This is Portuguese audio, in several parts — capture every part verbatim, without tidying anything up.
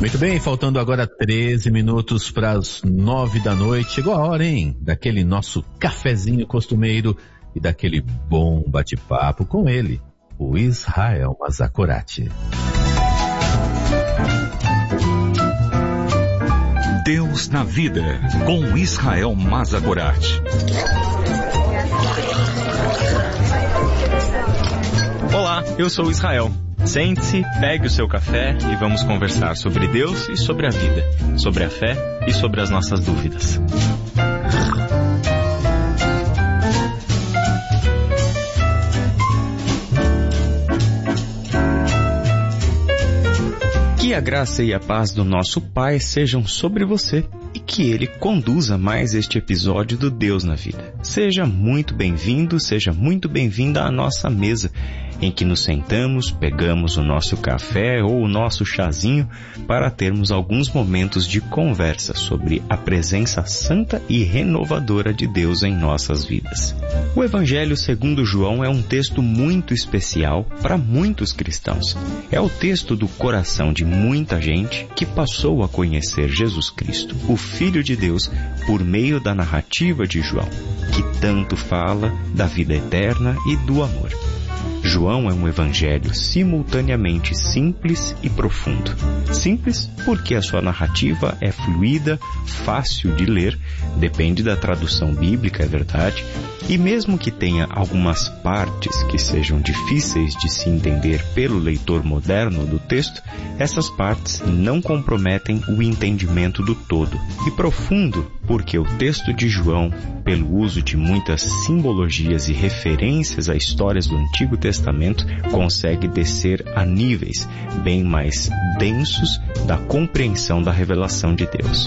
Muito bem, faltando agora treze minutos para as nove da noite. Chegou a hora, hein? Daquele nosso cafezinho costumeiro e daquele bom bate-papo com ele, o Israel Mazakorati. Deus na Vida, com Israel Mazakorati. Olá, eu sou Israel. Sente-se, pegue o seu café e vamos conversar sobre Deus e sobre a vida, sobre a fé e sobre as nossas dúvidas. Que a graça e a paz do nosso Pai sejam sobre você e que Ele conduza mais este episódio do Deus na Vida. Seja muito bem-vindo, seja muito bem-vinda à nossa mesa, em que nos sentamos, pegamos o nosso café ou o nosso chazinho para termos alguns momentos de conversa sobre a presença santa e renovadora de Deus em nossas vidas. O Evangelho segundo João é um texto muito especial para muitos cristãos. É o texto do coração de muita gente que passou a conhecer Jesus Cristo, o Filho de Deus, por meio da narrativa de João, que tanto fala da vida eterna e do amor. João é um evangelho simultaneamente simples e profundo. Simples porque a sua narrativa é fluida, fácil de ler, depende da tradução bíblica, é verdade, e mesmo que tenha algumas partes que sejam difíceis de se entender pelo leitor moderno do texto, essas partes não comprometem o entendimento do todo. E profundo porque o texto de João, pelo uso de muitas simbologias e referências a histórias do Antigo Testamento, consegue descer a níveis bem mais densos da compreensão da revelação de Deus.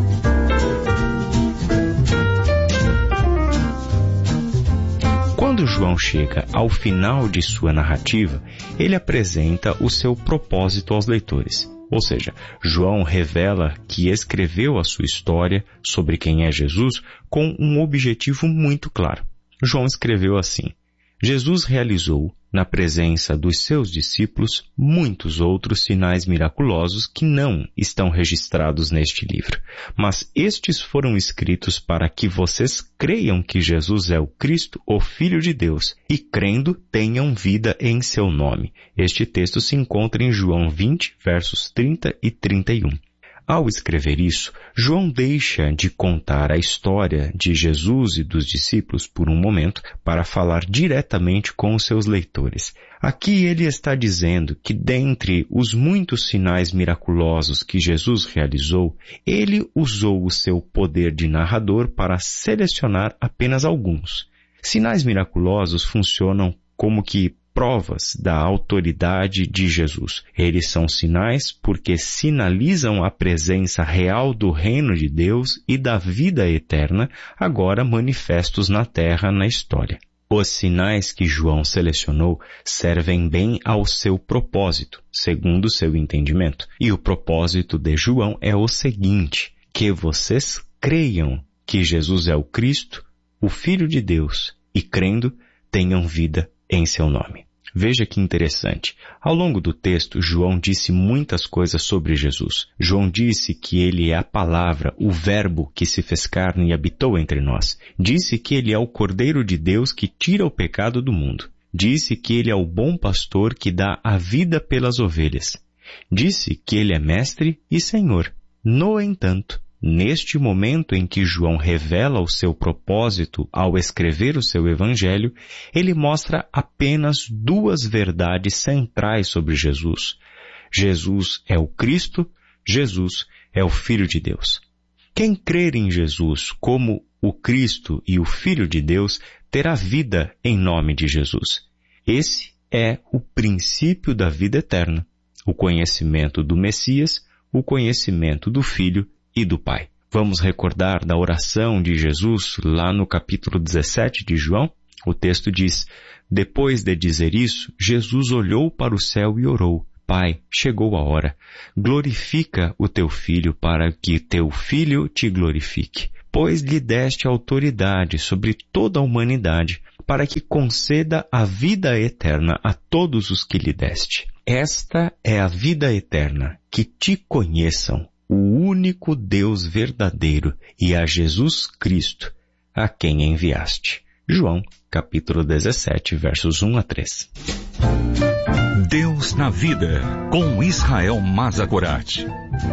Quando João chega ao final de sua narrativa, ele apresenta o seu propósito aos leitores. Ou seja, João revela que escreveu a sua história sobre quem é Jesus com um objetivo muito claro. João escreveu assim: Jesus realizou, na presença dos seus discípulos, muitos outros sinais miraculosos que não estão registrados neste livro. Mas estes foram escritos para que vocês creiam que Jesus é o Cristo, o Filho de Deus, e crendo tenham vida em seu nome. Este texto se encontra em João vinte, versos trinta e trinta e um. Ao escrever isso, João deixa de contar a história de Jesus e dos discípulos por um momento para falar diretamente com os seus leitores. Aqui ele está dizendo que dentre os muitos sinais miraculosos que Jesus realizou, ele usou o seu poder de narrador para selecionar apenas alguns. Sinais miraculosos funcionam como que provas da autoridade de Jesus. Eles são sinais porque sinalizam a presença real do reino de Deus e da vida eterna, agora manifestos na terra, na história. Os sinais que João selecionou servem bem ao seu propósito, segundo seu entendimento. E o propósito de João é o seguinte: que vocês creiam que Jesus é o Cristo, o Filho de Deus, e crendo, tenham vida em seu nome. Veja que interessante. Ao longo do texto, João disse muitas coisas sobre Jesus. João disse que ele é a palavra, o verbo que se fez carne e habitou entre nós. Disse que ele é o Cordeiro de Deus que tira o pecado do mundo. Disse que ele é o bom pastor que dá a vida pelas ovelhas. Disse que ele é mestre e senhor. No entanto, neste momento em que João revela o seu propósito ao escrever o seu evangelho, ele mostra apenas duas verdades centrais sobre Jesus. Jesus é o Cristo, Jesus é o Filho de Deus. Quem crer em Jesus como o Cristo e o Filho de Deus terá vida em nome de Jesus. Esse é o princípio da vida eterna, o conhecimento do Messias, o conhecimento do Filho e do Pai. Vamos recordar da oração de Jesus lá no capítulo dezessete de João? O texto diz: depois de dizer isso, Jesus olhou para o céu e orou: Pai, chegou a hora. Glorifica o teu Filho para que teu Filho te glorifique, pois lhe deste autoridade sobre toda a humanidade para que conceda a vida eterna a todos os que lhe deste. Esta é a vida eterna, que te conheçam, o único Deus verdadeiro, e a Jesus Cristo, a quem enviaste. João, capítulo dezessete, versos um a três. Deus na vida, com Israel Mazagorat.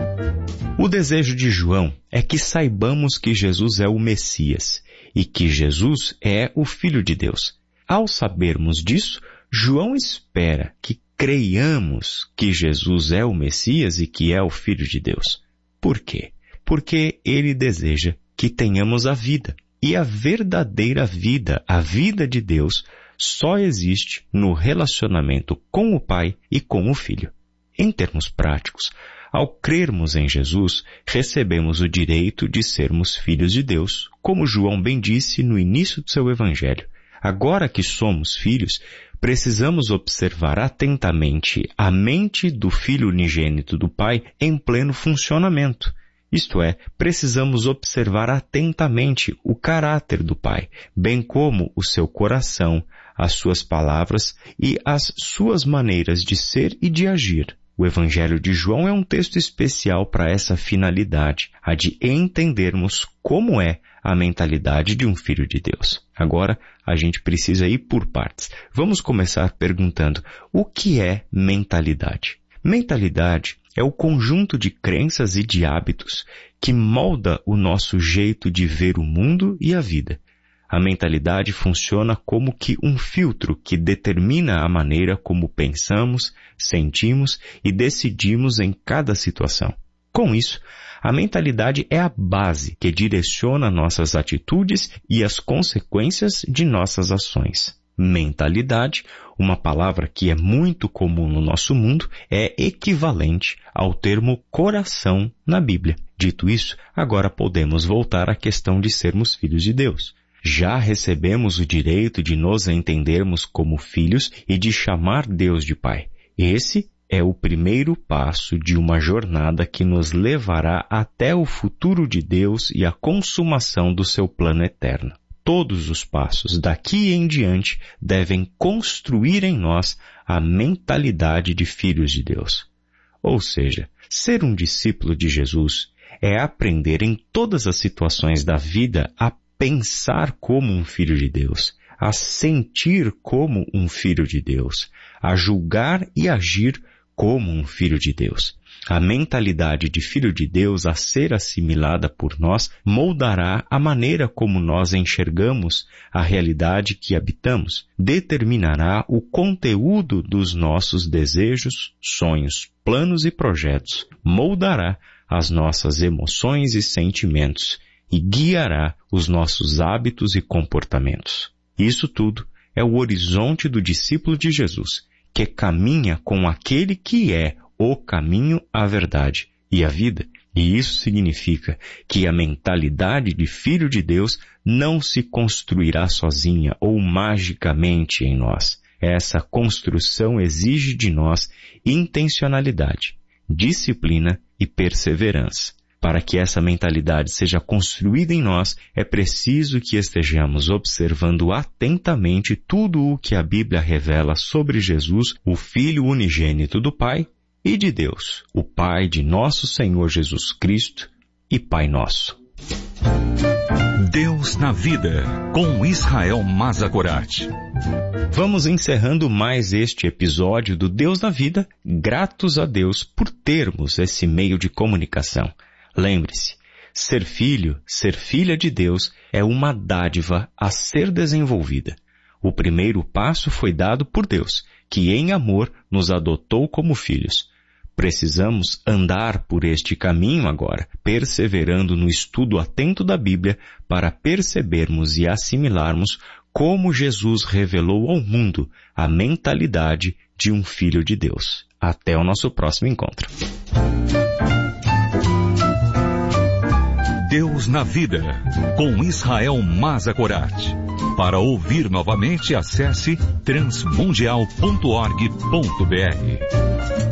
O desejo de João é que saibamos que Jesus é o Messias e que Jesus é o Filho de Deus. Ao sabermos disso, João espera que creiamos que Jesus é o Messias e que é o Filho de Deus. Por quê? Porque ele deseja que tenhamos a vida. E a verdadeira vida, a vida de Deus, só existe no relacionamento com o Pai e com o Filho. Em termos práticos, ao crermos em Jesus, recebemos o direito de sermos filhos de Deus, como João bem disse no início do seu evangelho. Agora que somos filhos, precisamos observar atentamente a mente do Filho unigênito do Pai em pleno funcionamento. Isto é, precisamos observar atentamente o caráter do Pai, bem como o seu coração, as suas palavras e as suas maneiras de ser e de agir. O Evangelho de João é um texto especial para essa finalidade, a de entendermos como é a mentalidade de um filho de Deus. Agora, a gente precisa ir por partes. Vamos começar perguntando, o que é mentalidade? Mentalidade é o conjunto de crenças e de hábitos que molda o nosso jeito de ver o mundo e a vida. A mentalidade funciona como que um filtro que determina a maneira como pensamos, sentimos e decidimos em cada situação. Com isso, a mentalidade é a base que direciona nossas atitudes e as consequências de nossas ações. Mentalidade, uma palavra que é muito comum no nosso mundo, é equivalente ao termo coração na Bíblia. Dito isso, agora podemos voltar à questão de sermos filhos de Deus. Já recebemos o direito de nos entendermos como filhos e de chamar Deus de Pai. Esse é o primeiro passo de uma jornada que nos levará até o futuro de Deus e a consumação do seu plano eterno. Todos os passos daqui em diante devem construir em nós a mentalidade de filhos de Deus. Ou seja, ser um discípulo de Jesus é aprender em todas as situações da vida a pensar como um filho de Deus, a sentir como um filho de Deus, a julgar e agir como um filho de Deus. A mentalidade de filho de Deus a ser assimilada por nós moldará a maneira como nós enxergamos a realidade que habitamos, determinará o conteúdo dos nossos desejos, sonhos, planos e projetos, moldará as nossas emoções e sentimentos e guiará os nossos hábitos e comportamentos. Isso tudo é o horizonte do discípulo de Jesus, que caminha com aquele que é o caminho, a verdade e a vida. E isso significa que a mentalidade de filho de Deus não se construirá sozinha ou magicamente em nós. Essa construção exige de nós intencionalidade, disciplina e perseverança. Para que essa mentalidade seja construída em nós, é preciso que estejamos observando atentamente tudo o que a Bíblia revela sobre Jesus, o Filho unigênito do Pai, e de Deus, o Pai de nosso Senhor Jesus Cristo e Pai nosso. Deus na vida, com Israel Mazagorat. Vamos encerrando mais este episódio do Deus na Vida, gratos a Deus por termos esse meio de comunicação. Lembre-se, ser filho, ser filha de Deus é uma dádiva a ser desenvolvida. O primeiro passo foi dado por Deus, que em amor nos adotou como filhos. Precisamos andar por este caminho agora, perseverando no estudo atento da Bíblia para percebermos e assimilarmos como Jesus revelou ao mundo a mentalidade de um filho de Deus. Até o nosso próximo encontro. Deus na Vida, com Israel Mazagorat. Para ouvir novamente, acesse transmundial ponto org ponto br.